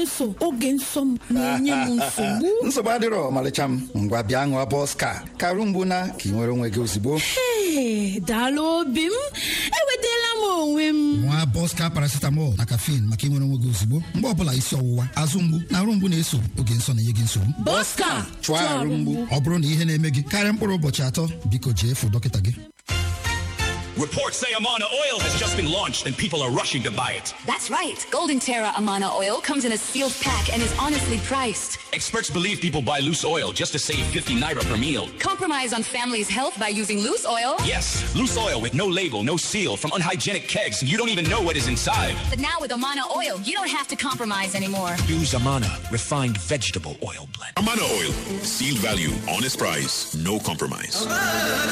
na-eso oge nsọ m na-enye m nsogbu. Nsogbu adịrọ ọmalịcha m. Ngwa bịa ṅụọ Bọska ka arụ mgbu na ka ị nwere onwe gị ozugbo. Daalụ obi m, enwetala m onwe m. Nwa Bọska paracetamol na caffeine maka ịnwere onwe gị ozugbo mgbe ọbụla isi ọwụwa, azụ mgbu na arụ mgbu na-eso oge nsọ na-enye gị nsogbu. Bọska chụọ arụ mgbu. Ọ bụrụ na ihe na-eme gị karịa mkpụrụ ụbọchị atọ, biko jee fụ dọkịta gị. Reports say Amana Oil has just been launched and people are rushing to buy it. That's right. Golden Terra Amana Oil comes in a sealed pack and is honestly priced. Experts believe people buy loose oil just to save 50 naira per meal. Compromise on family's health by using loose oil? Yes, loose oil with no label, no seal, from unhygienic kegs. You don't even know what is inside. But now with Amana Oil, you don't have to compromise anymore. Use Amana refined vegetable oil blend. Amana Oil. Sealed value, honest price, no compromise.